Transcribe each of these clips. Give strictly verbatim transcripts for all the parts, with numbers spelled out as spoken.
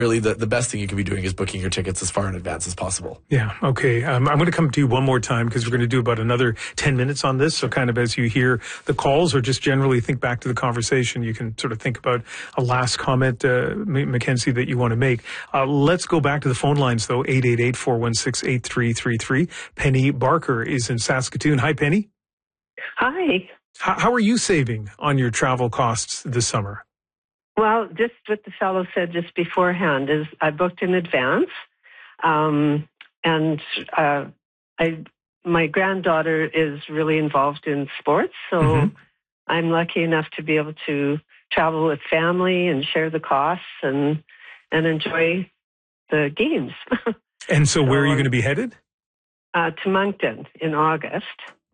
really the, the best thing you can be doing is booking your tickets as far in advance as possible. Yeah, okay. Um, I'm going to come to you one more time because we're going to do about another ten minutes on this. So kind of as you hear the calls or just generally think back to the conversation, you can sort of think about a last comment, uh, Mackenzie, that you want to make. Uh, let's go back to the phone lines, though. eight eight eight, four one six, eight three three three. Penny Barker is in Saskatoon. Hi, Penny. Hi. How, how are you saving on your travel costs this summer? Well, just what the fellow said just beforehand is I booked in advance, um, and uh, I my granddaughter is really involved in sports, so mm-hmm. I'm lucky enough to be able to travel with family and share the costs and and enjoy the games. And so, so where are you going to be headed? Uh, to Moncton in August.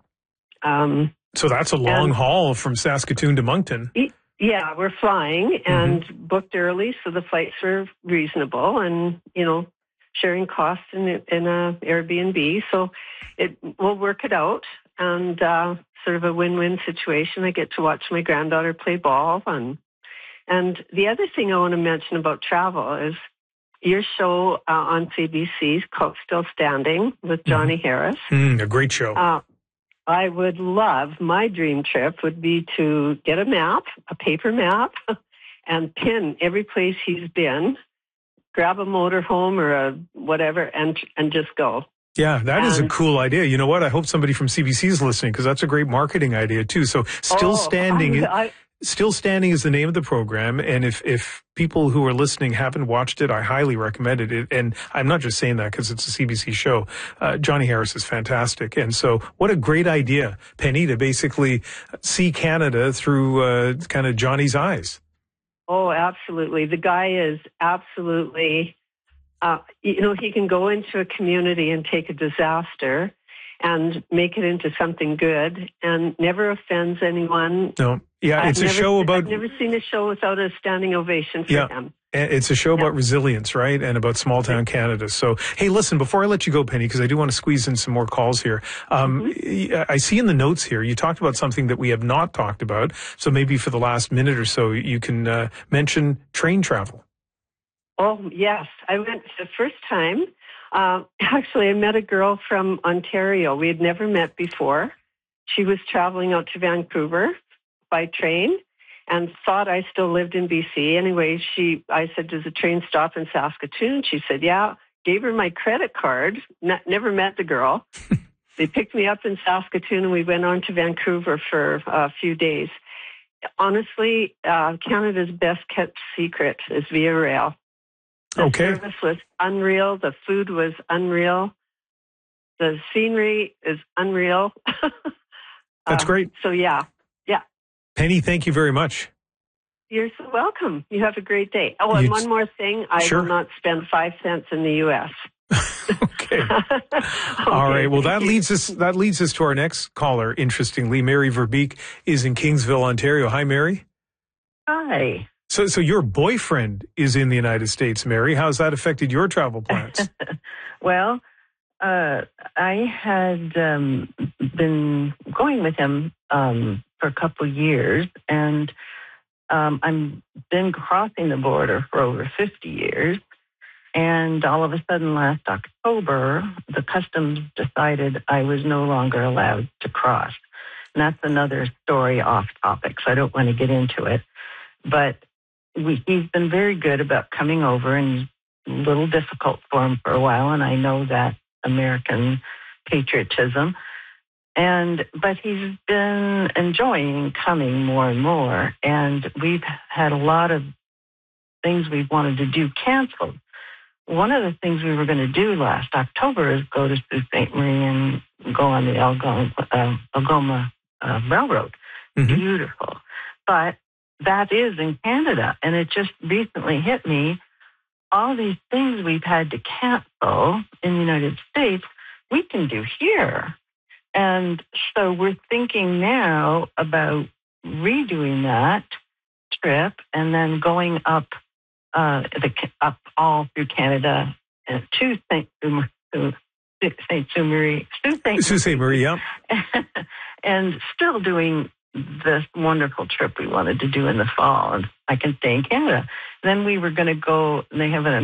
Um, so that's a long haul from Saskatoon to Moncton. E- Yeah, we're flying and mm-hmm. booked early, so the flights were reasonable, and you know, sharing costs in in a Airbnb, so it we'll work it out, and uh, sort of a win-win situation. I get to watch my granddaughter play ball, and and the other thing I want to mention about travel is your show uh, on C B C called Still Standing with Johnny mm-hmm. Harris. Mm, a great show. Uh, I would love, my dream trip would be to get a map, a paper map, and pin every place he's been, grab a motorhome or a whatever, and and just go. Yeah, that and, is a cool idea. You know what? I hope somebody from C B C is listening because that's a great marketing idea too. So Still oh, Standing... I, I, Still Standing is the name of the program, and if, if people who are listening haven't watched it, I highly recommend it. it and I'm not just saying that because it's a C B C show. Uh, Johnny Harris is fantastic, and so what a great idea, Penny, to basically see Canada through uh, kind of Johnny's eyes. Oh, absolutely. The guy is absolutely, uh, you know, he can go into a community and take a disaster and make it into something good and never offends anyone. No. Yeah, I've it's never, a show about... I've never seen a show without a standing ovation for yeah. him. It's a show about yeah. resilience, right? And about small town Canada. So, hey, listen, before I let you go, Penny, because I do want to squeeze in some more calls here. Um, mm-hmm. I see in the notes here, you talked about something that we have not talked about. So maybe for the last minute or so, you can uh, mention train travel. Oh, yes. I went the first time. Uh, actually, I met a girl from Ontario. We had never met before. She was traveling out to Vancouver by train and thought I still lived in B C. Anyway, she, I said, does the train stop in Saskatoon? She said, yeah. Gave her my credit card. N- never met the girl. They picked me up in Saskatoon and we went on to Vancouver for a few days. Honestly, uh, Canada's best kept secret is Via Rail. The okay. service was unreal. The food was unreal. The scenery is unreal. That's uh, great. So, yeah. Yeah. Penny, thank you very much. You're so welcome. You have a great day. Oh, and You'd... one more thing. I sure. will not spend five cents in the U S okay. okay. All right. Well, that leads us that leads us to our next caller, interestingly. Mary Verbeek is in Kingsville, Ontario. Hi, Mary. Hi. So so your boyfriend is in the United States, Mary. How's that affected your travel plans? Well, uh, I had um, been going with him um, for a couple of years, and um, I've been crossing the border for over fifty years. And all of a sudden last October, the customs decided I was no longer allowed to cross. And that's another story off topic, so I don't want to get into it. But we, he's been very good about coming over, and it's a little difficult for him for a while, and I know that American patriotism. And but he's been enjoying coming more and more, and we've had a lot of things we've wanted to do canceled. One of the things we were going to do last October is go to Sault Ste. Marie and go on the Algoma, uh, Algoma uh, Railroad. Mm-hmm. Beautiful. But that is in Canada, and it just recently hit me. All these things we've had to cancel in the United States, we can do here. And so we're thinking now about redoing that trip and then going up uh, the, up all through Canada uh, to Saint Saint Marie, Sault Ste. Marie, yeah, and still doing this wonderful trip we wanted to do in the fall. And I can stay in Canada. Then we were going to go. They have an